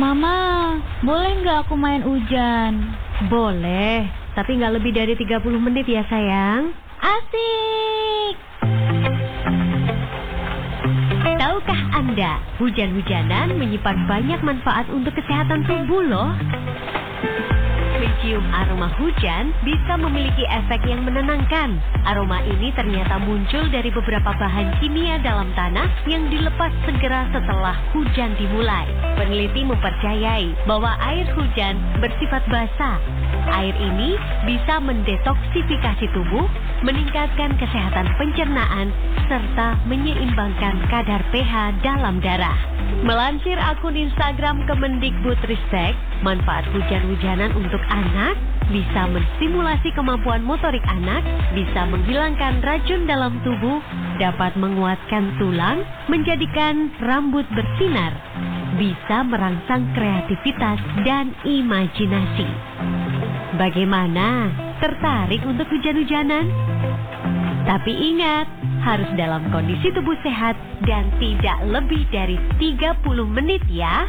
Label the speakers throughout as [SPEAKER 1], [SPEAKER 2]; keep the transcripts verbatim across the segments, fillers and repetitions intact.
[SPEAKER 1] Mama, boleh nggak aku main hujan?
[SPEAKER 2] Boleh, tapi nggak lebih dari tiga puluh menit ya sayang.
[SPEAKER 1] Asik!
[SPEAKER 2] Tahukah Anda, hujan-hujanan menyimpan banyak manfaat untuk kesehatan tubuh loh. Mencium aroma hujan bisa memiliki efek yang menenangkan. Aroma ini ternyata muncul dari beberapa bahan kimia dalam tanah yang dilepas segera setelah hujan dimulai. Peneliti mempercayai bahwa air hujan bersifat basah. Air ini bisa mendetoksifikasi tubuh, meningkatkan kesehatan pencernaan, serta menyeimbangkan kadar pH dalam darah. Melansir akun Instagram Kemendikbudristek, manfaat hujan-hujanan untuk anak bisa menstimulasi kemampuan motorik anak, bisa menghilangkan racun dalam tubuh, dapat menguatkan tulang, menjadikan rambut bersinar, bisa merangsang kreativitas dan imajinasi. Bagaimana? Tertarik untuk hujan-hujanan? Tapi ingat, harus dalam kondisi tubuh sehat dan tidak lebih dari tiga puluh menit ya.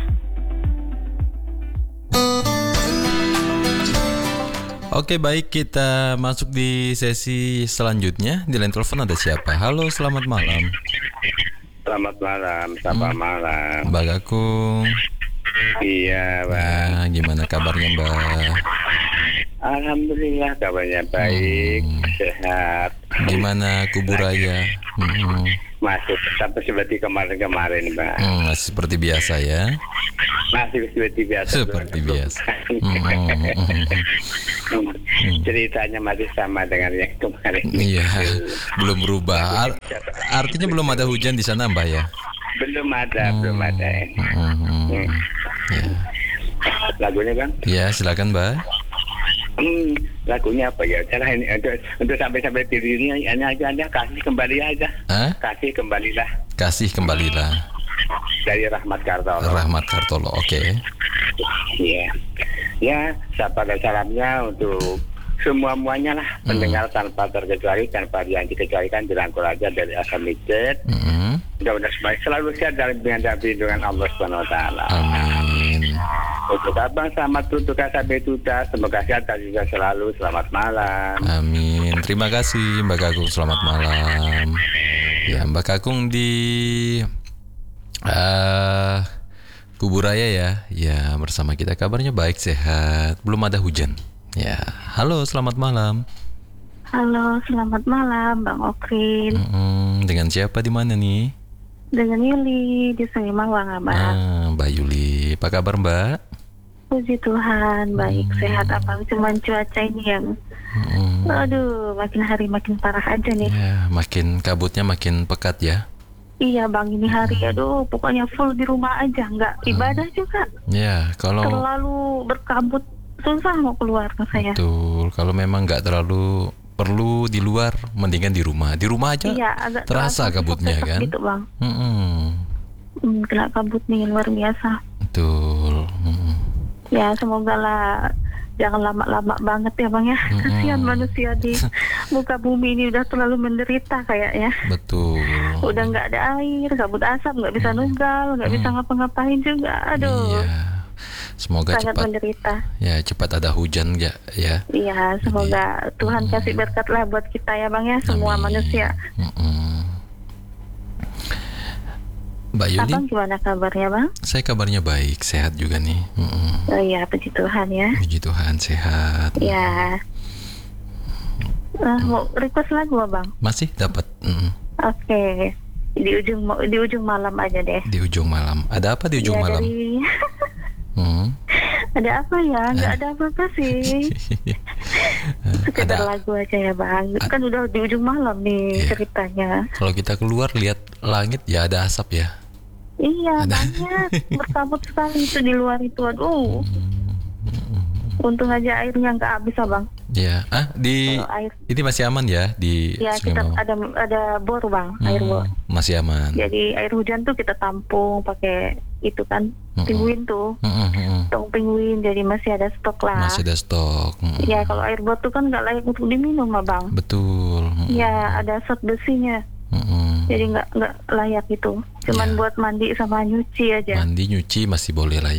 [SPEAKER 3] Oke, baik, kita masuk di sesi selanjutnya. Di line telepon ada siapa? Halo, selamat malam.
[SPEAKER 4] Selamat malam, selamat hmm. malam.
[SPEAKER 3] Mbak Gakung.
[SPEAKER 4] Iya, Bang.
[SPEAKER 3] Ya, gimana kabarnya, Mbak?
[SPEAKER 4] Alhamdulillah kabarnya baik, hmm. sehat.
[SPEAKER 3] Gimana Kuburaya? Hmm.
[SPEAKER 4] Masih tetap seperti kemarin-kemarin, Mbak.
[SPEAKER 3] Hmm, masih seperti biasa ya?
[SPEAKER 4] Masih seperti biasa.
[SPEAKER 3] Seperti
[SPEAKER 4] Bang.
[SPEAKER 3] biasa. Hmm.
[SPEAKER 4] Hmm. Ceritanya masih sama dengan yang kemarin.
[SPEAKER 3] Iya, belum berubah. Ar- artinya belum ada hujan di sana, Mbak ya?
[SPEAKER 4] Belum ada, hmm. belum ada.
[SPEAKER 3] Hmm. Hmm. Ya.
[SPEAKER 4] Lagunya, Bang?
[SPEAKER 3] Ya, silakan, Mbak.
[SPEAKER 4] Hmm, lagunya apa ya? Cara ini untuk, untuk sampai-sampai dirinya ini aja ada kasih kembali aja.
[SPEAKER 3] Hah?
[SPEAKER 4] Kasih kembalilah.
[SPEAKER 3] Kasih kembalilah.
[SPEAKER 4] Dari Rahmat Kartolo.
[SPEAKER 3] Rahmat Kartolo, oke. Okay.
[SPEAKER 4] Iya. Ya, sapa dan salamnya untuk semua-muanya lah, hmm. pendengar tanpa terkecuali, tanpa yang dikecualikan dirangkul aja dari asal mijet. Hmm. Mudah-mudahan selalu sehat dalam perlindungan Allah Subhanahu Wa Taala.
[SPEAKER 3] Amin.
[SPEAKER 4] Untuk abang selamat untuk sampai tuta, semoga sehat dan juga selalu selamat malam.
[SPEAKER 3] Amin. Terima kasih Mbak Kakung, selamat malam. Ya, Mbak Kakung di uh, Kuburaya ya. Ya, bersama kita kabarnya baik, sehat, belum ada hujan. Ya, halo, selamat malam.
[SPEAKER 5] Halo, selamat malam, Bang Okrin.
[SPEAKER 3] Mm-mm. Dengan siapa di mana nih?
[SPEAKER 5] Dengan Yuli di Sungai Mawang, Abang.
[SPEAKER 3] Ah, Mbak Yuli, apa kabar Mbak?
[SPEAKER 5] Puji Tuhan, baik, hmm. sehat, Abang. Cuman cuaca ini yang, hmm. aduh, makin hari makin parah aja nih.
[SPEAKER 3] Ya, makin kabutnya makin pekat ya.
[SPEAKER 5] Iya, Bang, ini hari, hmm. aduh, pokoknya full di rumah aja, nggak ibadah hmm. juga.
[SPEAKER 3] Ya, kalau
[SPEAKER 5] terlalu berkabut, susah mau keluar ke saya.
[SPEAKER 3] Betul, kalau memang nggak terlalu perlu di luar, mendingan di rumah. Di rumah aja iya, terasa kabutnya kan.
[SPEAKER 5] Gitu, Bang.
[SPEAKER 3] Hmm.
[SPEAKER 5] Hmm, kena kabut nih luar biasa.
[SPEAKER 3] Betul. Hmm.
[SPEAKER 5] Ya, semoga lah jangan lama-lama banget ya, Bang ya. Hmm. Kasihan manusia di muka bumi ini udah terlalu menderita kayaknya.
[SPEAKER 3] Betul.
[SPEAKER 5] Udah nggak ada air, kabut asap, nggak bisa nunggal, nggak hmm. bisa ngapa-ngapain juga. Aduh.
[SPEAKER 3] Iya. Semoga
[SPEAKER 5] sangat
[SPEAKER 3] cepat
[SPEAKER 5] menderita.
[SPEAKER 3] Ya, cepat ada hujan ya, ya.
[SPEAKER 5] Iya, semoga jadi, Tuhan mm, kasih berkat lah buat kita ya, Bang ya, semua amin. Manusia. Mm-mm.
[SPEAKER 3] Mbak Yuli,
[SPEAKER 5] Abang gimana kabarnya, Bang?
[SPEAKER 3] Saya kabarnya baik, sehat juga nih. Mm-mm.
[SPEAKER 5] Oh iya, puji Tuhan ya.
[SPEAKER 3] Puji Tuhan, sehat.
[SPEAKER 5] Iya. Uh, mau request lagu, Bang?
[SPEAKER 3] Masih dapat. Mm.
[SPEAKER 5] Oke. Okay. Di ujung di ujung malam aja deh.
[SPEAKER 3] Di ujung malam. Ada apa di ujung ya, malam? Dari... hmm.
[SPEAKER 5] Ada apa ya? Nggak ada apa-apa sih. Sekedar ada... lagu aja ya, Bang. A... Kan udah di ujung malam nih yeah. ceritanya.
[SPEAKER 3] Kalau kita keluar lihat langit ya ada asap ya.
[SPEAKER 5] Iya,
[SPEAKER 3] ada...
[SPEAKER 5] banyak berkabut sekali itu di luar itu. Aduh. Untung aja airnya nggak habis, Bang.
[SPEAKER 3] Ya, ah di air... ini masih aman ya di.
[SPEAKER 5] Ya, kita ada ada bor, Bang,
[SPEAKER 3] hmm,
[SPEAKER 5] air bor.
[SPEAKER 3] Masih aman.
[SPEAKER 5] Jadi air hujan tuh kita tampung pakai itu kan, mm-mm. penguin tuh, mm-mm. tong penguin. Jadi masih ada stok lah.
[SPEAKER 3] Masih ada stok. Mm-mm.
[SPEAKER 5] Ya, kalau air bor tuh kan nggak layak untuk diminum, Bang.
[SPEAKER 3] Betul. Mm-mm.
[SPEAKER 5] Ya, ada zat besinya. Mm-mm. Jadi nggak nggak layak itu. Cuman ya. Buat mandi sama nyuci aja.
[SPEAKER 3] Mandi nyuci masih boleh lah ya.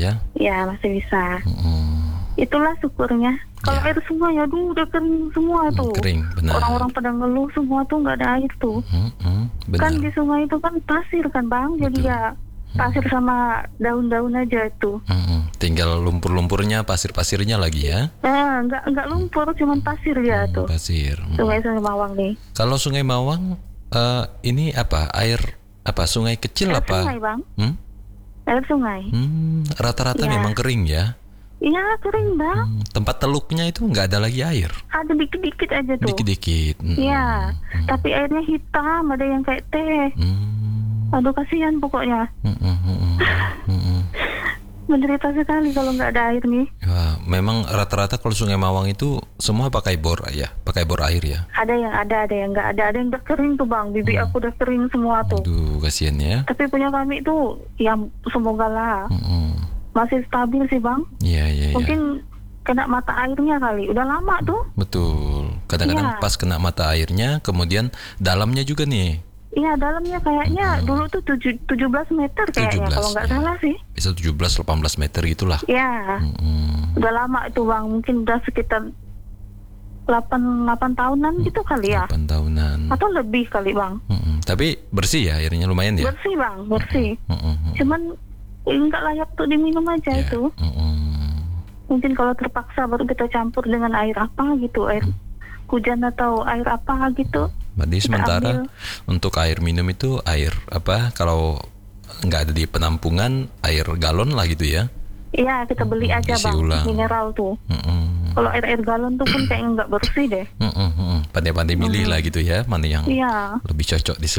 [SPEAKER 5] Ya masih bisa.
[SPEAKER 3] Mm-mm.
[SPEAKER 5] Itulah syukurnya. Kalau
[SPEAKER 3] Ya.
[SPEAKER 5] air sungai, aduh udah kering semua
[SPEAKER 3] Hmm,
[SPEAKER 5] tuh.
[SPEAKER 3] kering, benar.
[SPEAKER 5] Orang-orang pada ngeluh semua tuh nggak ada air tuh.
[SPEAKER 3] Mm-mm, benar.
[SPEAKER 5] Kan di sungai itu kan pasir kan bang, jadi
[SPEAKER 3] Betul.
[SPEAKER 5] ya pasir sama daun-daun aja itu.
[SPEAKER 3] Mm-mm. Tinggal lumpur-lumpurnya, pasir-pasirnya lagi ya.
[SPEAKER 5] Eh, nggak nggak lumpur, cuman pasir ya
[SPEAKER 3] Hmm,
[SPEAKER 5] tuh.
[SPEAKER 3] pasir. Mm.
[SPEAKER 5] Sungai-sungai Mawang nih.
[SPEAKER 3] Kalau Sungai Mawang eh, ini apa? Air apa? Sungai kecil
[SPEAKER 5] Air
[SPEAKER 3] apa?
[SPEAKER 5] sungai bang,
[SPEAKER 3] Hmm?
[SPEAKER 5] air sungai.
[SPEAKER 3] Hmm, rata-rata
[SPEAKER 5] Ya.
[SPEAKER 3] memang kering ya.
[SPEAKER 5] Iya kering bang,
[SPEAKER 3] Hmm, tempat teluknya itu nggak ada lagi air.
[SPEAKER 5] ada dikit-dikit aja tuh.
[SPEAKER 3] Dikit-dikit. Mm-mm.
[SPEAKER 5] Iya, tapi airnya hitam, ada yang kayak teh.
[SPEAKER 3] Hmm.
[SPEAKER 5] Aduh kasihan pokoknya.
[SPEAKER 3] Mm-mm, mm-mm, mm-mm.
[SPEAKER 5] Menderita sekali kalau nggak ada air nih.
[SPEAKER 3] Wah, memang rata-rata kalau Sungai Mawang itu semua pakai bor ya, pakai bor air ya.
[SPEAKER 5] Ada yang ada, ada yang nggak ada. Ada yang udah kering tuh bang, bibi
[SPEAKER 3] Hmm.
[SPEAKER 5] aku udah kering semua tuh.
[SPEAKER 3] Aduh, kasihan ya.
[SPEAKER 5] Tapi punya kami tuh, ya semoga lah
[SPEAKER 3] Mm-mm.
[SPEAKER 5] masih stabil sih bang.
[SPEAKER 3] Iya, iya, iya.
[SPEAKER 5] Mungkin kena mata airnya kali, udah lama tuh.
[SPEAKER 3] Betul. Kadang-kadang
[SPEAKER 5] Iya.
[SPEAKER 3] pas kena mata airnya, kemudian dalamnya juga nih.
[SPEAKER 5] Iya dalamnya kayaknya dulu tuh tujuh, tujuh belas meter kayaknya
[SPEAKER 3] tujuh belas,
[SPEAKER 5] kalau nggak
[SPEAKER 3] ya.
[SPEAKER 5] salah sih.
[SPEAKER 3] Bisa tujuh belas delapan belas meter gitulah.
[SPEAKER 5] Iya,
[SPEAKER 3] Mm-mm.
[SPEAKER 5] udah lama itu bang, mungkin udah sekitar delapan delapan tahunan gitu kali ya,
[SPEAKER 3] delapan tahunan.
[SPEAKER 5] atau lebih kali bang.
[SPEAKER 3] Mm-mm. Tapi bersih ya airnya lumayan ya.
[SPEAKER 5] Bersih bang, bersih.
[SPEAKER 3] Mm-mm.
[SPEAKER 5] Cuman eh, nggak layak tuh diminum aja
[SPEAKER 3] Ya.
[SPEAKER 5] itu.
[SPEAKER 3] Mm-mm.
[SPEAKER 5] Mungkin kalau terpaksa baru kita campur dengan air apa gitu, air hujan atau air apa gitu.
[SPEAKER 3] Jadi
[SPEAKER 5] Kita
[SPEAKER 3] sementara
[SPEAKER 5] ambil.
[SPEAKER 3] untuk air minum itu air apa? Kalau nggak ada di penampungan air galon lah gitu ya.
[SPEAKER 5] Iya kita beli
[SPEAKER 3] Hmm,
[SPEAKER 5] aja
[SPEAKER 3] isi
[SPEAKER 5] bang,
[SPEAKER 3] ulang.
[SPEAKER 5] mineral tuh.
[SPEAKER 3] Mm-mm.
[SPEAKER 5] Kalau air-air galon tuh pun kayaknya nggak bersih deh.
[SPEAKER 3] Mm-mm, mm-mm. Pandai-pandai milih lah gitu ya, mana yang
[SPEAKER 5] Iya.
[SPEAKER 3] lebih cocok di